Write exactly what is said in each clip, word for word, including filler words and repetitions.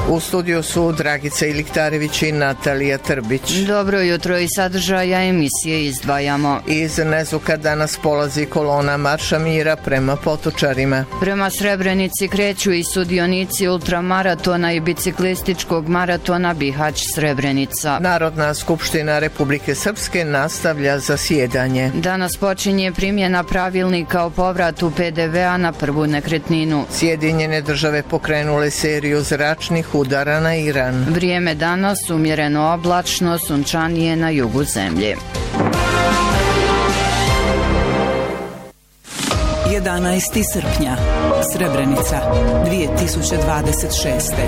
U studiju su Dragica Iliktarević i Natalija Trbić. Dobro jutro, i sadržaja emisije izdvajamo. Iz Nezuka danas polazi kolona Marša mira prema Potočarima. Prema Srebrenici kreću i sudionici ultramaratona i biciklističkog maratona Bihać-Srebrenica. Narodna skupština Republike Srpske nastavlja zasjedanje. Danas počinje primjena pravilnika o povratu pe de ve a na prvu nekretninu. Sjedinjene države pokrenule seriju zračnih udara na Iran. Vrijeme danas umjereno oblačno, sunčanije na jugu zemlje. jedanaesti srpnja, Srebrenica, dvije tisuće dvadeset šeste.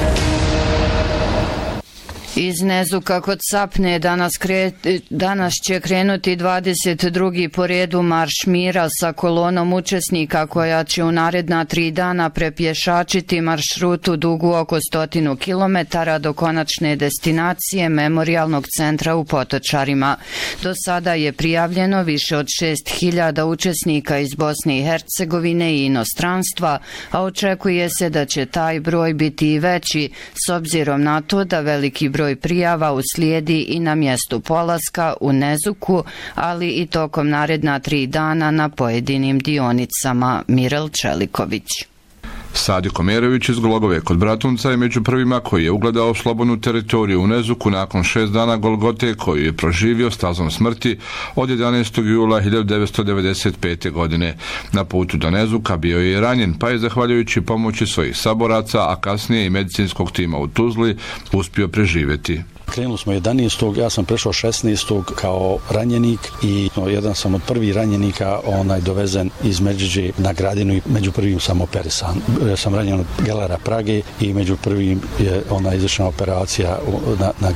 Iz Nezuka kod Sapne danas, kre, danas će krenuti dvadeset drugi po redu Marš mira sa kolonom učesnika koja će u naredna tri dana prepješačiti maršrutu dugu oko stotinu kilometara do konačne destinacije Memorijalnog centra u Potočarima. Do sada je prijavljeno više od šest hiljada učesnika iz Bosne i Hercegovine i inostranstva, a očekuje se da će taj broj biti i veći s obzirom na to da veliki broj broj prijava uslijedi i na mjestu polaska u Nezuku, ali i tokom naredna tri dana na pojedinim dionicama. Mirel Čeliković. Sadi Komerović iz Glogove kod Bratunca je među prvima koji je ugledao slobodnu teritoriju u Nezuku nakon šest dana Golgote koju je proživio stazom smrti od jedanaestog jula hiljadu devetsto devedeset pete. godine. Na putu do Nezuka bio je ranjen, pa je zahvaljujući pomoći svojih saboraca, a kasnije i medicinskog tima u Tuzli, uspio preživjeti. Krenuli smo jedanaestog ja sam prešao šesnaestog kao ranjenik i no, jedan sam od prvih ranjenika onaj dovezen iz Međuđe na Gradinu i među prvim sam operisan. Ja sam ranjen od Gelera Prage i među prvim je ona izvršena operacija na, na